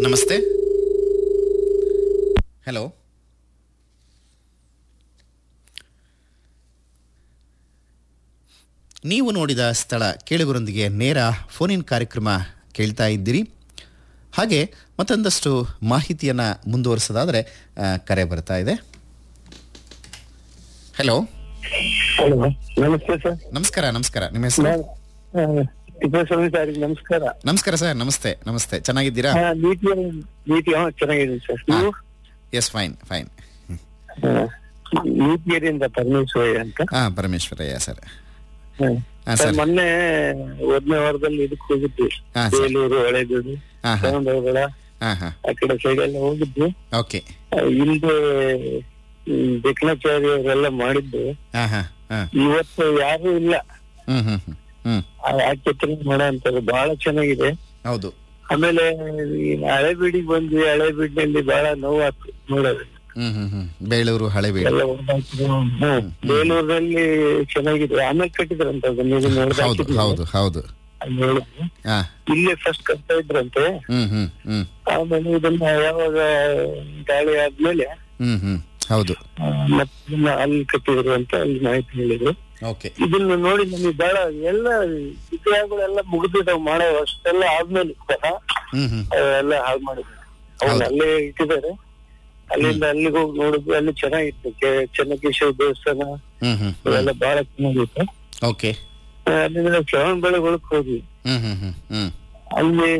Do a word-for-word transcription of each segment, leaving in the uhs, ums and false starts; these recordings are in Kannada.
ನಮಸ್ತೆ. ಹಲೋ. ನೀವು ನೋಡಿದ ಸ್ಥಳ ಕೇಳುಗರೊಂದಿಗೆ ನೇರ ಫೋನ್ ಇನ್ ಕಾರ್ಯಕ್ರಮ ಕೇಳ್ತಾ ಇದ್ದೀರಿ. ಹಾಗೆ ಮತ್ತೊಂದಷ್ಟು ಮಾಹಿತಿಯನ್ನು ಮುಂದುವರಿಸೋದಾದರೆ ಕರೆ ಬರ್ತಾ ಇದೆ. ಹಲೋ. ನಮಸ್ತೆ ಸರ್. ನಮಸ್ಕಾರ. ನಮಸ್ಕಾರ. ನಿಮ್ಮ ಹೆಸರು? ನಮಸ್ಕಾರ. ನಮಸ್ಕಾರ ಸರ್. ನಮಸ್ತೆ. ನಮಸ್ತೆ. ಚೆನ್ನಾಗಿದ್ದೀರಾ? ಚೆನ್ನಾಗಿದ್ದೀನಿ ಸರ್. ನೀವು? S, fine fine. ನೀತಿಯರಿಂದ ಪರಮೇಶ್ವರಯ್ಯ ಅಂತ. ಹಾ, ಪರಮೇಶ್ವರಯ್ಯ ಸರ್. ಸರ್, ಮೊನ್ನೆ ಒಂದನೇ ವಾರದಲ್ಲಿ ಇದಕ್ಕೆ ಹೋಗಿದ್ವಿ. ಬೇಲೂರು, ಹಳೇಬೀಡು, ಶ್ರವಣಬೆಳಗೊಳ ಆ ಕಡೆ ಸೈಡ್ ಎಲ್ಲ ಹೋಗಿದ್ವಿ. ಓಕೆ. ಹಿಂದೆ ದಕ್ಷಿಣಾಚಾರ್ಯ ಅವರೆಲ್ಲ ಮಾಡಿದ್ದು. ಇವತ್ತು ಯಾರು ಇಲ್ಲ. ಆ ಚಿತ್ರ ಮಾಡೋ ಅಂತಾರೆ, ಬಹಳ ಚೆನ್ನಾಗಿದೆ. ಹೌದು. ಆಮೇಲೆ ಹಳೇಬೀಡಿಗೆ ಬಂದ್ವಿ. ಹಳೇಬೀಡಿನಲ್ಲಿ ಬಹಳ ನೋವಾಯ್ತು ನೋಡೋದು. ಬೇಲೂರು, ಹಳೇಬೀಡು. ಬೇಲೂರಲ್ಲಿ ಚೆನ್ನಾಗಿದೆ. ಆಮೇಲೆ ಕಟ್ಟಿದ್ರಂತ ಹೌದು ಹೌದು. ಇಲ್ಲೇ ಫಸ್ಟ್ ಕಟ್ತಾ ಇದ್ರಂತೆ. ಆಮೇಲೆ ಇದನ್ನ ಯಾವಾಗ ಗಾಳಿ ಆದ್ಮೇಲೆ ಹೌದು ಮತ್ತೆ ಅಲ್ಲಿ ಕಟ್ಟಿದ್ರು ಅಂತ ಅಲ್ಲಿ ಮಾಹಿತಿ ಹೇಳಿದ್ರು. ಇದನ್ನ ನೋಡಿ ನಮಗೆ ಬಹಳ ಎಲ್ಲ ವಿಗ್ರಹಗಳೆಲ್ಲ ಮುಗಿದಿದ್ದಾವೆ. ಮಾಡೋ ಅಷ್ಟೆಲ್ಲ ಆದ್ಮೇಲೆ ಎಲ್ಲ ಹಾಳು ಮಾಡಿದ್ರು. ಅವ್ನ ಅಲ್ಲೇ ಇಟ್ಟಿದ್ದಾರೆ. ಅಲ್ಲಿಂದ ಅಲ್ಲಿಗೆ ಹೋಗಿ ನೋಡಿದ್ವಿ. ಅಲ್ಲಿ ಚೆನ್ನಾಗಿತ್ತು. ಚೆನ್ನಕೇಶವ ದೇವಸ್ಥಾನ ಎಲ್ಲ ಬಹಳ ಚೆನ್ನಾಗಿತ್ತು. ಅಲ್ಲಿಂದ ಶ್ರವಣಬೆಳಗೊಳಕ್ಕೆ ಹೋದ್ವಿ. ಅಲ್ಲಿ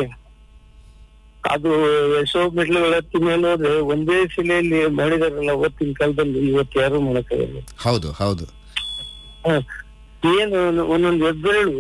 ಅದು ಯಶೋ ಮೆಟ್ಲುಗಳ ಹತ್ತಿ ಮೇಲೆ ಹೋದ್ರೆ ಒಂದೇ ಶಿಲೆಯಲ್ಲಿ ಮಾಡಿದಾರಲ್ಲ ಅವತ್ತಿನ ಕಾಲದಲ್ಲಿ. ಇವತ್ತು ಯಾರು ಮಾಡಕ್ಕಾಗಲ್ಲ. ಹೌದು ಹೌದು. ಏನು ಒಂದೊಂದು ಹೆಬ್ಬೆರಳು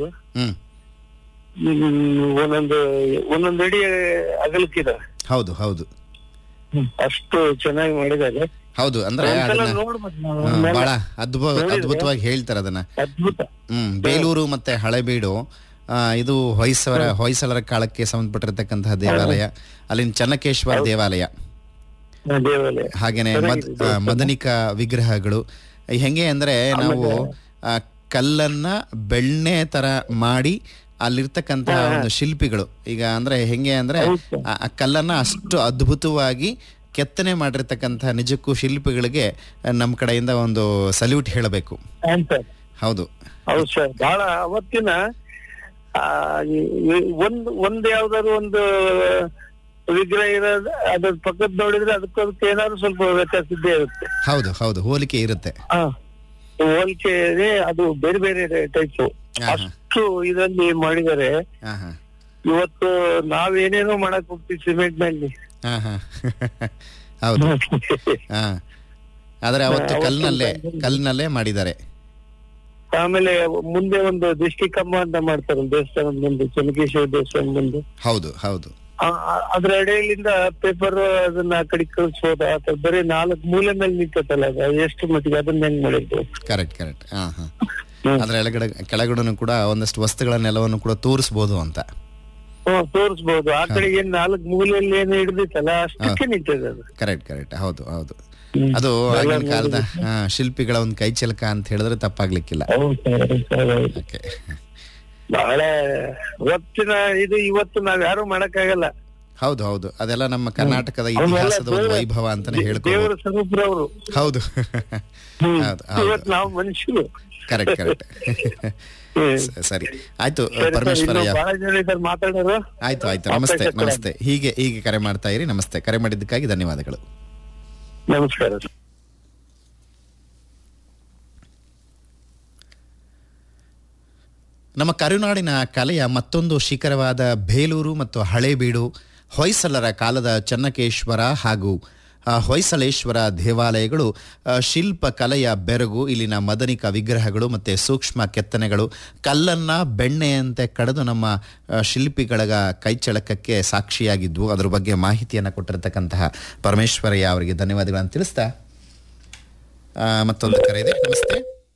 ಒಂದೊಂದು ಒಂದೊಂದು ಅಡಿ ಅಗಲಕ್ಕಿದ. ಹೌದು ಹೌದು. ಅಷ್ಟು ಚೆನ್ನಾಗಿ ಮಾಡಿದ್ದಾರೆ. ಹೌದು. ಅಂದ್ರೆ ಬಹಳ ಅದ್ಭುತ ಅದ್ಭುತವಾಗಿ ಹೇಳ್ತಾರೆ ಅದನ್ನ. ಅದ್ಭುತ. ಹ್ಮ್ ಬೇಲೂರು ಮತ್ತೆ ಹಳೇಬೀಡು ಇದು ಹೊಯ್ಸವರ ಹೊಯ್ಸಳರ ಕಾಲಕ್ಕೆ ಸಂಬಂಧಪಟ್ಟಿರತಕ್ಕಂತಹ ದೇವಾಲಯ. ಅಲ್ಲಿನ ಚೆನ್ನಕೇಶ್ವರ ದೇವಾಲಯ, ಹಾಗೇನೆ ಮದನಿಕ ವಿಗ್ರಹಗಳು. ಹೆಂಗೆ ಅಂದ್ರೆ ನಾವು ಕಲ್ಲನ್ನ ಬೆಣ್ಣೆ ತರ ಮಾಡಿ ಅಲ್ಲಿರ್ತಕ್ಕಂತಹ ಒಂದು ಶಿಲ್ಪಿಗಳು ಈಗ ಅಂದ್ರೆ ಹೆಂಗೆ ಅಂದ್ರೆ ಆ ಕಲ್ಲನ್ನ ಅಷ್ಟು ಅದ್ಭುತವಾಗಿ ಕೆತ್ತನೆ ಮಾಡಿರ್ತಕ್ಕಂತಹ ನಿಜಕ್ಕೂ ಶಿಲ್ಪಿಗಳಿಗೆ ನಮ್ಮ ಕಡೆಯಿಂದ ಒಂದು ಸಲ್ಯೂಟ್ ಹೇಳಬೇಕು. ಹೌದು ಹೌದು ಸರ್. ಬಹಳ ಅವತ್ತಿನ ಒಂದು ಒಂದ್ ಯಾವ್ದಾದ್ರು ಒಂದು ವಿಗ್ರಹ ಇರೋದು ಅದ್ರ ಪಕ್ಕದ ನೋಡಿದ್ರೆ ಅದಕ್ಕೆ ಏನಾದ್ರು ಸ್ವಲ್ಪ ವ್ಯತ್ಯಾಸ ಇದ್ದೇ ಇರುತ್ತೆ. ಹೌದು ಹೌದು. ಹೋಲಿಕೆ ಇರುತ್ತೆ. ಹೋಲಿಕೆ ಅದು ಬೇರೆ ಬೇರೆ ಟೈಪ್. ಅಷ್ಟು ಇದರಲ್ಲಿ ಮಾಡಿದ್ದಾರೆ. ಇವತ್ತು ನಾವೇನೇನೋ ಮಾಡಕ್ ಹೋಗ್ತೀವಿ ಸಿಮೆಂಟ್ ನಲ್ಲಿ. ಹೌದು. ಆದ್ರೆ ಅವತ್ತು ಕಲ್ಲಿನಲ್ಲೇ ಕಲ್ಲಿನಲ್ಲೇ ಮಾಡಿದ್ದಾರೆ. ಆಮೇಲೆ ಮುಂದೆ ಒಂದು ದಿಷ್ಟಿ ಕಂಬ ಅಂತ ಮಾಡ್ತಾರೆ ದೇವಸ್ಥಾನದ ಮುಂದೆ, ಚೆನ್ನಕೇಶ್ವರ ದೇವಸ್ಥಾನದ ಮುಂದೆ. ಹೌದು ಹೌದು. ಅದ್ರ ಎಡೆಯಿಂದ ಪೇಪರ್ ಅದನ್ನ ಆ ಕಡೆ ಕಳಿಸ್ಬೋದು. ಆತರ ಬರೀ ನಾಲ್ಕು ಮೂಲೆ ಮೇಲೆ ನಿಂತಲ್ಲ, ಎಷ್ಟು ಮಟ್ಟಿಗೆ ಅದನ್ನ ಹೆಂಗ್ ಮಾಡಿದ್ದು. Correct correct. ಹಾ ಹಾ. ಅದ್ರ ಎಳಗಡೆ ಕೆಳಗಡೆ ಕೂಡ ಒಂದಷ್ಟು ವಸ್ತುಗಳನ್ನೆಲ್ಲವನ್ನು ಕೂಡ ತೋರಿಸಬಹುದು ಅಂತ. ಹ್ಮ್, ತೋರಿಸಬಹುದು. ಆ ಕಡೆ ಏನ್ ನಾಲ್ಕು ಮೂಲೆಯಲ್ಲಿ ಏನು ಹಿಡಿದಿತ್ತಲ್ಲ ಅಷ್ಟಕ್ಕೆ ನಿಂತಿದೆ ಅದು. Correct correct. ಹೌದು ಹೌದು. ಅದು ಆಗಿನ ಕಾಲದ ಶಿಲ್ಪಿಗಳ ಒಂದು ಕೈ ಚಲಕ ಅಂತ ಹೇಳಿದ್ರೆ ತಪ್ಪಾಗ್ಲಿಕ್ಕಿಲ್ಲ. ಬಹಳ ಹೊತ್ತಿನ ಇದು ಇವತ್ತು ನಾವ್ ಯಾರು ಮಾಡಕ್ಕಾಗಲ್ಲ. ಹೌದು ಹೌದು. ಅದೆಲ್ಲ ನಮ್ಮ ಕರ್ನಾಟಕದ ಇತಿಹಾಸದ ಒಂದು ವೈಭವ ಅಂತಾನೆ ಹೇಳ್ಕೊಬಹುದು. ಹೌದು ಹೌದು. ನಾವು ಮನುಷ್ಯರು. Correct correct. ಸರಿ, ಆಯ್ತು ಪರಮೇಶ್ವರಯ್ಯ. ಆಯ್ತು ಆಯ್ತು. ನಮಸ್ತೆ ನಮಸ್ತೆ. ಹೀಗೆ ಹೀಗೆ ಕರೆ ಮಾಡ್ತಾ ಇರಿ. ನಮಸ್ತೆ. ಕರೆ ಮಾಡಿದ್ದಕ್ಕಾಗಿ ಧನ್ಯವಾದಗಳು. ನಮಸ್ಕಾರ. ನಮ್ಮ ಕರುನಾಡಿನ ಕಲೆಯ ಮತ್ತೊಂದು ಶಿಖರವಾದ ಬೇಲೂರು ಮತ್ತು ಹಳೇಬೀಡು ಹೊಯ್ಸಳರ ಕಾಲದ ಚೆನ್ನಕೇಶ್ವರ ಹಾಗೂ ಹೊಯ್ಸಳೇಶ್ವರ ದೇವಾಲಯಗಳು ಶಿಲ್ಪ ಕಲೆಯ ಬೆರಗು. ಇಲ್ಲಿನ ಮದನಿಕ ವಿಗ್ರಹಗಳು ಮತ್ತು ಸೂಕ್ಷ್ಮ ಕೆತ್ತನೆಗಳು ಕಲ್ಲನ್ನು ಬೆಣ್ಣೆಯಂತೆ ಕಡೆದು ನಮ್ಮ ಶಿಲ್ಪಿಗಳ ಕೈಚಳಕಕ್ಕೆ ಸಾಕ್ಷಿಯಾಗಿದ್ವು. ಅದರ ಬಗ್ಗೆ ಮಾಹಿತಿಯನ್ನು ಕೊಟ್ಟಿರತಕ್ಕಂತಹ ಪರಮೇಶ್ವರಯ್ಯ ಅವರಿಗೆ ಧನ್ಯವಾದಗಳನ್ನು ತಿಳಿಸ್ತಾ ಮತ್ತೊಂದು ಕರೆ ಇದೆ. ನಮಸ್ತೆ.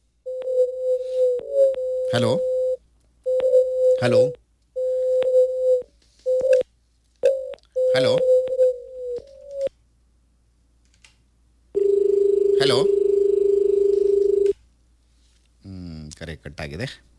Hello hello hello hello. ಕರೆ ಕಟ್ಟಾಗಿದೆ.